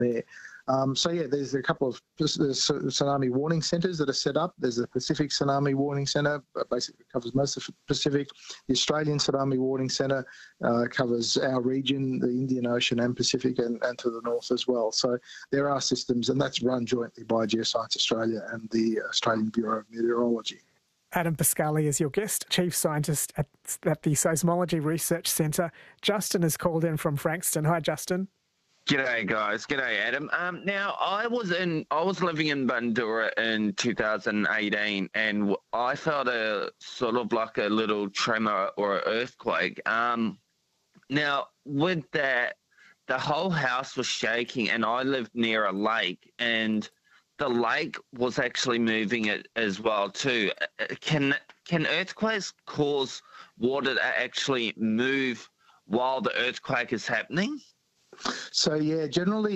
there. There's a couple of tsunami warning centres that are set up. There's the Pacific Tsunami Warning Centre, basically covers most of the Pacific. The Australian Tsunami Warning Centre covers our region, the Indian Ocean and Pacific, and to the north as well. So there are systems, and that's run jointly by Geoscience Australia and the Australian Bureau of Meteorology. Adam Pascali is your guest, Chief Scientist at the Seismology Research Centre. Justin has called in from Frankston. Hi, Justin. G'day, guys. G'day, Adam. Now, I was living in Bundoora in 2018, and I felt a sort of like a little tremor or an earthquake. Now, with that, the whole house was shaking, and I lived near a lake, and the lake was actually moving it as well too. Can earthquakes cause water to actually move while the earthquake is happening? So generally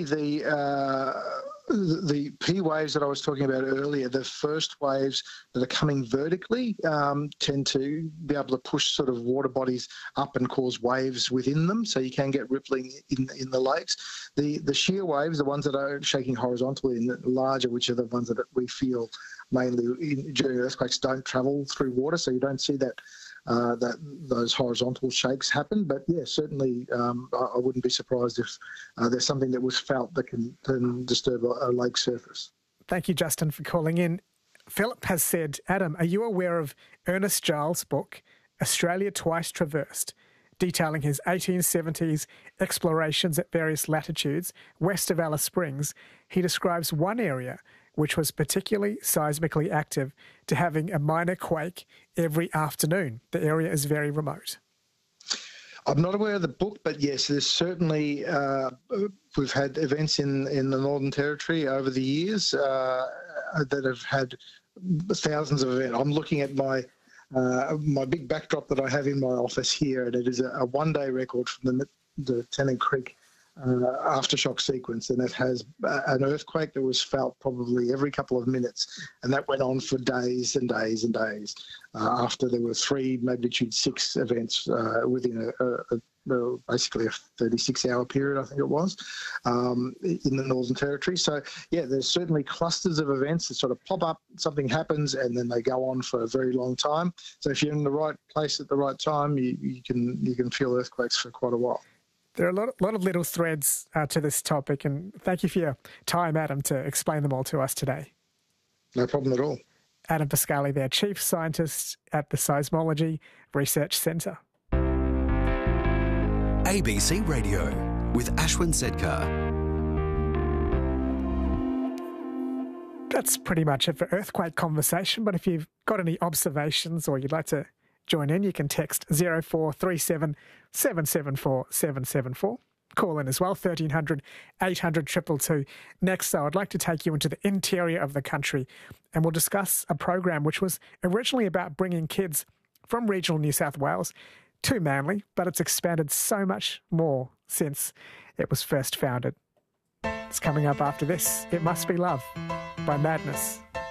the P waves that I was talking about earlier, the first waves that are coming vertically tend to be able to push sort of water bodies up and cause waves within them, so you can get rippling in the lakes. The shear waves, the ones that are shaking horizontally and larger, which are the ones that we feel mainly during earthquakes, don't travel through water, so you don't see those horizontal shakes happen. But certainly I wouldn't be surprised if there's something that was felt that can disturb a lake surface. Thank you, Justin, for calling in. Philip has said, Adam, are you aware of Ernest Giles' book, Australia Twice Traversed, detailing his 1870s explorations at various latitudes west of Alice Springs? He describes one area which was particularly seismically active to having a minor quake every afternoon. The area is very remote. I'm not aware of the book, but yes, there's certainly, we've had events in the Northern Territory over the years that have had thousands of events. I'm looking at my big backdrop that I have in my office here, and it is a one-day record from the Tennant Creek aftershock sequence, and it has an earthquake that was felt probably every couple of minutes, and that went on for days and days and days after there were 3 magnitude 6 events within basically a 36-hour period, I think it was, in the Northern Territory. So there's certainly clusters of events that sort of pop up, something happens, and then they go on for a very long time. So if you're in the right place at the right time, you can feel earthquakes for quite a while. There are a lot of little threads to this topic, and thank you for your time, Adam, to explain them all to us today. No problem at all. Adam Pascali there, Chief Scientist at the Seismology Research Centre. ABC Radio with Ashwin Sedkar. That's pretty much it for Earthquake Conversation, but if you've got any observations or you'd like to join in, you can text 0437 774 774. Call in as well, 1300 800 222. Next, though, I'd like to take you into the interior of the country, and we'll discuss a program which was originally about bringing kids from regional New South Wales to Manly, but it's expanded so much more since it was first founded. It's coming up after this. It Must Be Love by Madness.